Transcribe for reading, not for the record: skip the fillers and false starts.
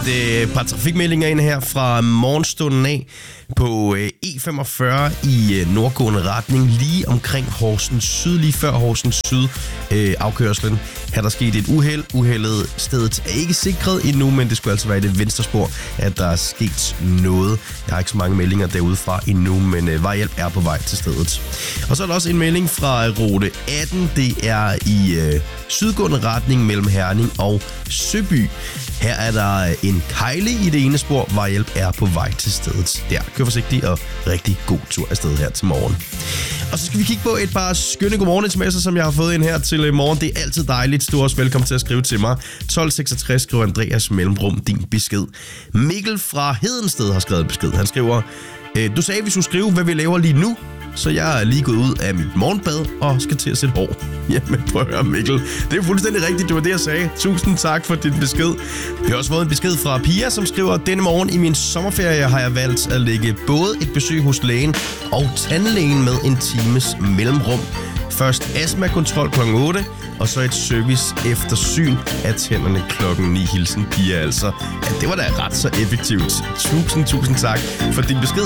et par trafikmeldinger ind her fra morgenstunden af på E45 i nordgående retning, lige omkring Horsens Syd, lige før Horsens Syd afkørslen. Her der sket et uheld. Uheldet stedet er ikke sikret endnu, men det skulle altså være i det venstre spor, at der er sket noget. Jeg har ikke så mange meldinger derudefra endnu, men vejhjælp er på vej til stedet. Og så er der også en melding fra rute 18. Det er i sydgående retning mellem Herning og Søby. Her er der en kejle i det ene spor. Vejhjælp er på vej til stedet. Der, kør forsigtigt og rigtig god tur afsted her til morgen. Og så skal vi kigge på et par skønne godmorgen-sms'er, som jeg har fået ind her til morgen. Det er altid dejligt. Du er også velkommen til at skrive til mig. 1266 skriver Andreas mellemrum din besked. Mikkel fra Hedensted har skrevet en besked. Han skriver, du sagde, vi skulle skrive, hvad vi laver lige nu. Så jeg er lige gået ud af mit morgenbad og skal til at sætte hår. Jamen prøv at høre, Mikkel. Det er fuldstændig rigtigt, det var det, jeg sagde. Tusind tak for din besked. Vi har også fået en besked fra Pia, som skriver, denne morgen i min sommerferie har jeg valgt at lægge både et besøg hos lægen og tandlægen med en times mellemrum. Først astmakontrol kl. 8, og så et service eftersyn af tænderne kl. 9. Hilsen Pia altså. Ja, det var da ret så effektivt. Tusind tak for din besked.